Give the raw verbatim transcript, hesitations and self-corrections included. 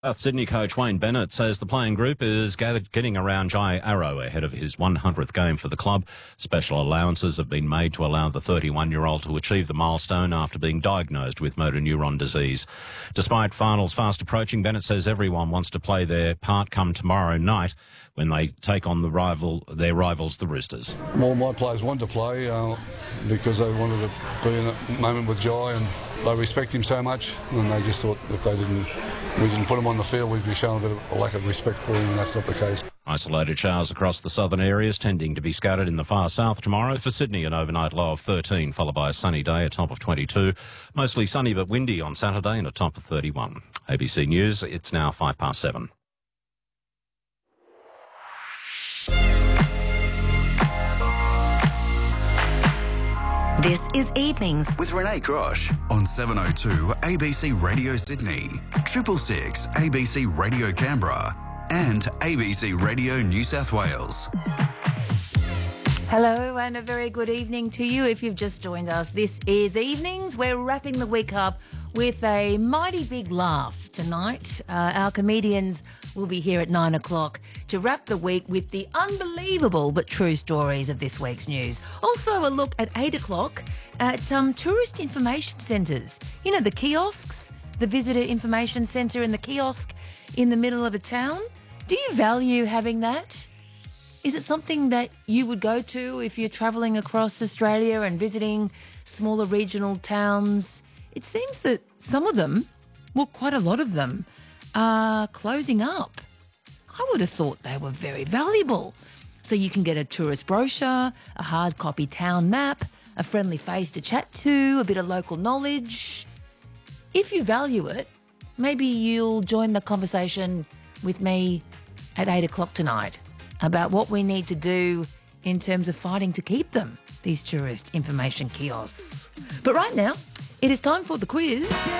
South Sydney coach Wayne Bennett says the playing group is gathered, getting around Jai Arrow ahead of his one hundredth game for the club. Special allowances have been made to allow the thirty-one-year-old to achieve the milestone after being diagnosed with motor neuron disease. Despite finals fast approaching, Bennett says everyone wants to play their part come tomorrow night when they take on the rival, their rivals, the Roosters. Well, my players wanted to play uh, because they wanted to be in a moment with Jai, and they respect him so much, and they just thought if they didn't, we didn't put him on the field, we'd be showing a bit of a lack of respect for him, and that's not the case. Isolated showers across the southern areas, tending to be scattered in the far south tomorrow. For Sydney, an overnight low of thirteen, followed by a sunny day, a top of twenty-two. Mostly sunny but windy on Saturday and a top of thirty-one. A B C News, it's now five past seven. This is Evenings with Renee Grosh on seven oh two A B C Radio Sydney, triple six A B C Radio Canberra and A B C Radio New South Wales. Hello and a very good evening to you if you've just joined us. This is Evenings. We're wrapping the week up with a mighty big laugh tonight. Uh, our comedians will be here at nine o'clock to wrap the week with the unbelievable but true stories of this week's news. Also a look at eight o'clock at um, tourist information centres. You know, the kiosks, the visitor information centre and the kiosk in the middle of a town. Do you value having that? Is it something that you would go to if you're travelling across Australia and visiting smaller regional towns? It seems that some of them, well, quite a lot of them, are closing up. I would have thought they were very valuable. So you can get a tourist brochure, a hard copy town map, a friendly face to chat to, a bit of local knowledge. If you value it, maybe you'll join the conversation with me at eight o'clock tonight about what we need to do in terms of fighting to keep them, these tourist information kiosks. But right now, it is time for the quiz.